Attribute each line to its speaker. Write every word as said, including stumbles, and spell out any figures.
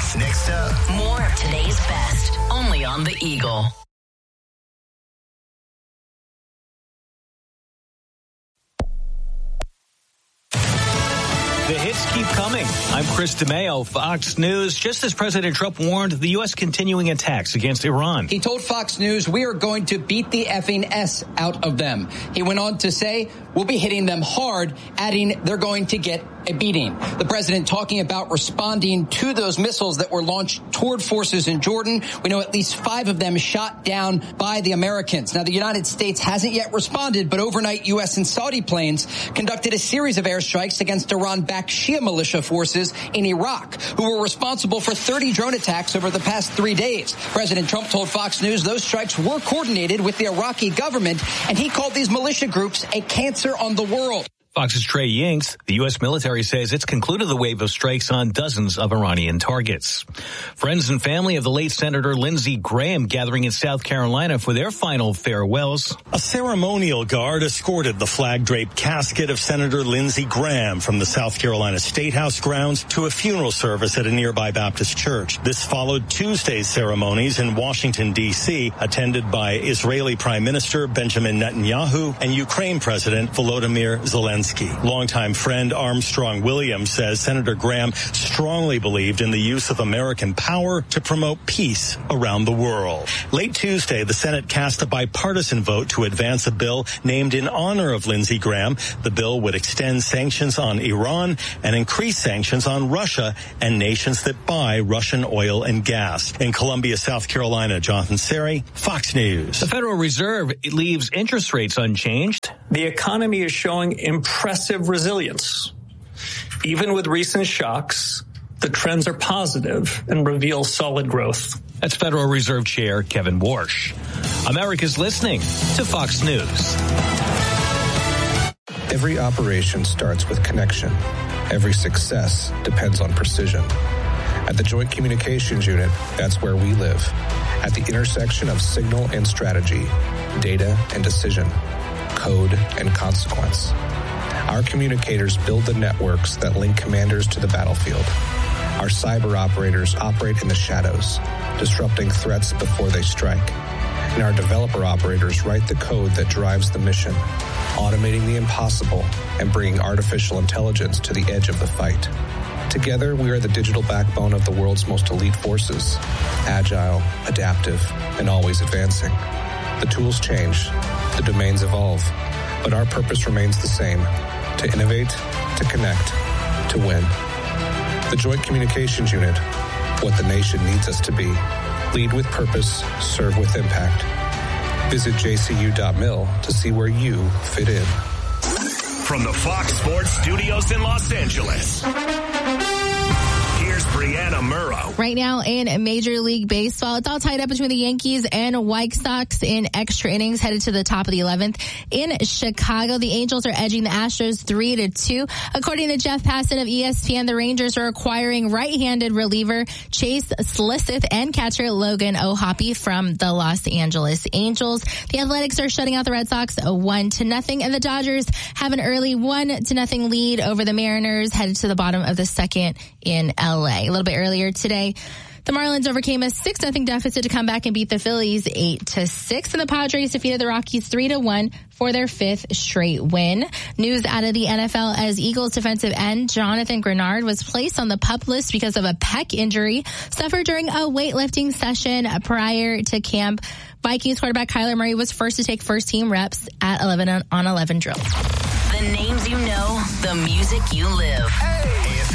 Speaker 1: Next up,
Speaker 2: more of today's best, only on The Eagle.
Speaker 3: The hits keep coming. I'm Chris DeMeo, Fox News. Just as President Trump warned the U S continuing attacks against Iran.
Speaker 4: He told Fox News, we are going to beat the effing S out of them. He went on to say, we'll be hitting them hard, adding they're going to get a beating. The president talking about responding to those missiles that were launched toward forces in Jordan. We know at least five of them shot down by the Americans. Now, the United States hasn't yet responded, but overnight U S and Saudi planes conducted a series of airstrikes against Iran-backed Shia militia forces in Iraq, who were responsible for thirty drone attacks over the past three days. President Trump told Fox News those strikes were coordinated with the Iraqi government, and he called these militia groups a cancer on the world.
Speaker 3: Fox's Trey Yingst. The U S military says it's concluded the wave of strikes on dozens of Iranian targets. Friends and family of the late Senator Lindsey Graham gathering in South Carolina for their final farewells.
Speaker 5: A ceremonial guard escorted the flag-draped casket of Senator Lindsey Graham from the South Carolina State House grounds to a funeral service at a nearby Baptist church. This followed Tuesday's ceremonies in Washington, D C, attended by Israeli Prime Minister Benjamin Netanyahu and Ukraine President Volodymyr Zelensky. Longtime friend Armstrong Williams says Senator Graham strongly believed in the use of American power to promote peace around the world. Late Tuesday, the Senate cast a bipartisan vote to advance a bill named in honor of Lindsey Graham. The bill would extend sanctions on Iran and increase sanctions on Russia and nations that buy Russian oil and gas. In Columbia, South Carolina, Jonathan Seri, Fox News.
Speaker 3: The Federal Reserve leaves interest rates unchanged.
Speaker 6: The economy is showing impressive resilience. Even with recent shocks, the trends are positive and reveal solid growth.
Speaker 3: That's Federal Reserve Chair Kevin Warsh. America's listening to Fox News.
Speaker 7: Every operation starts with connection. Every success depends on precision. At the Joint Communications Unit, that's where we live. At the intersection of signal and strategy, data and decision, code and consequence. Our communicators build the networks that link commanders to the battlefield. Our cyber operators operate in the shadows, disrupting threats before they strike. And our developer operators write the code that drives the mission, automating the impossible and bringing artificial intelligence to the edge of the fight. Together, we are the digital backbone of the world's most elite forces, agile, adaptive, and always advancing. The tools change, the domains evolve, but our purpose remains the same: to innovate, to connect, to win. The Joint Communications Unit, what the nation needs us to be. Lead with purpose, serve with impact. Visit j c u dot mil to see where you fit in.
Speaker 1: From the Fox Sports Studios in Los Angeles, here's Brianna Murrow.
Speaker 8: Right now in Major League Baseball, it's all tied up between the Yankees and White Sox in extra innings, headed to the top of the eleventh. In Chicago, the Angels are edging the Astros three to two. According to Jeff Passan of E S P N, the Rangers are acquiring right-handed reliever Chase Slisseth and catcher Logan O'Hoppe from the Los Angeles Angels. The Athletics are shutting out the Red Sox one to nothing, and the Dodgers have an early one to nothing lead over the Mariners, headed to the bottom of the second in L A. A little bit earlier today, the Marlins overcame a six nothing deficit to come back and beat the Phillies eight to six, and the Padres defeated the Rockies three to one for their fifth straight win. News out of the N F L as Eagles defensive end Jonathan Grenard was placed on the PUP list because of a pec injury suffered during a weightlifting session prior to camp. Vikings quarterback Kyler Murray was first to take first team reps at eleven on eleven drill.
Speaker 2: The names you know, the music you live. Hey.